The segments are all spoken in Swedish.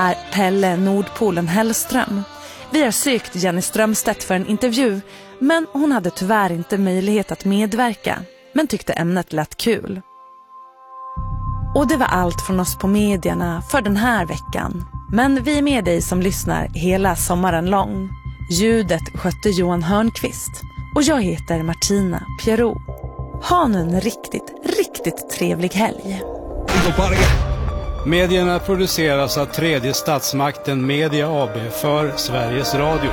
är Pelle Nordpolen Hellström. Vi har sökt Jenny Strömstedt för en intervju, men hon hade tyvärr inte möjlighet att medverka, men tyckte ämnet lät kul. Och det var allt från oss på medierna för den här veckan. Men vi är med dig som lyssnar hela sommaren lång. Ljudet skötte Johan Hörnqvist och jag heter Martina Pierrot. Ha nu en riktigt trevlig helg. Medierna produceras av tredje statsmakten Media AB för Sveriges Radio.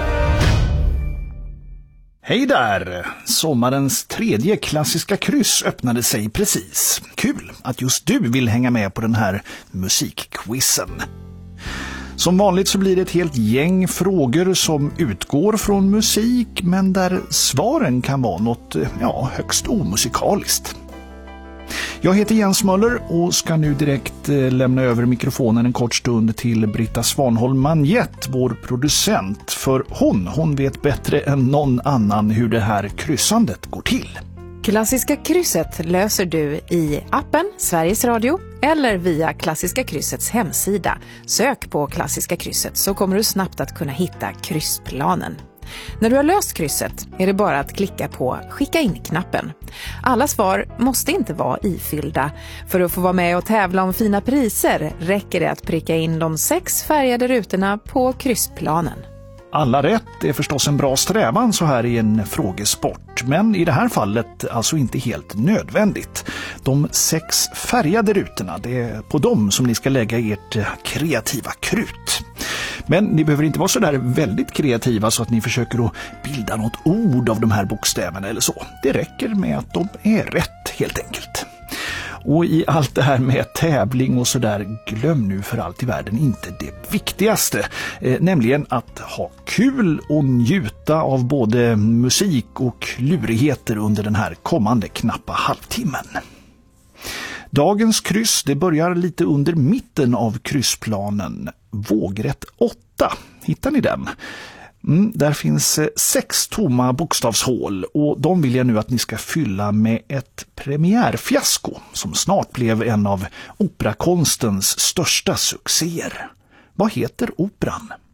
Hej där! Sommarens tredje klassiska kryss öppnade sig precis. Kul att just du vill hänga med på den här musikquizen. Som vanligt så blir det ett helt gäng frågor som utgår från musik, men där svaren kan vara något högst omusikaliskt. Jag heter Jens Möller och ska nu direkt lämna över mikrofonen en kort stund till Britta Svanholm Manjett, vår producent, för hon vet bättre än någon annan hur det här kryssandet går till. Klassiska krysset löser du i appen Sveriges Radio eller via Klassiska kryssets hemsida. Sök på Klassiska krysset så kommer du snabbt att kunna hitta kryssplanen. När du har löst krysset är det bara att klicka på skicka in-knappen. Alla svar måste inte vara ifyllda. För att få vara med och tävla om fina priser räcker det att pricka in de 6 färgade rutorna på kryssplanen. Alla rätt är förstås en bra strävan så här i en frågesport, men i det här fallet alltså inte helt nödvändigt. De 6 färgade rutorna, det är på dem som ni ska lägga ert kreativa krut. Men ni behöver inte vara så där väldigt kreativa så att ni försöker att bilda något ord av de här bokstäverna eller så. Det räcker med att de är rätt helt enkelt. Och i allt det här med tävling och så där, glöm nu för allt i världen inte det viktigaste, nämligen att ha kul och njuta av både musik och lurigheter under den här kommande knappa halvtimmen. Dagens kryss, det börjar lite under mitten av kryssplanen, vågrätt 8. Hittar ni den? Där finns 6 tomma bokstavshål och de vill jag nu att ni ska fylla med ett premiärfiasko som snart blev en av operakonstens största succéer. Vad heter operan?